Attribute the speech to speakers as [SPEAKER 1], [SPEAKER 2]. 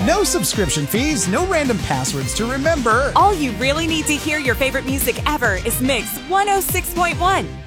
[SPEAKER 1] No subscription fees, no random passwords to remember.
[SPEAKER 2] All you really need to hear your favorite music ever is Mix 106.1.